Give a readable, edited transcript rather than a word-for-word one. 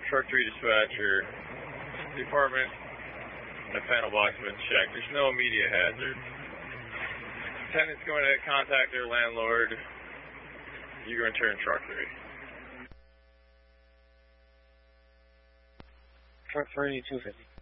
Truck 3 dispatcher. The apartment and the panel box have been checked. There's no immediate hazard. Tenant's going to contact their landlord. You're going to return Truck 3. Truck 3, 250.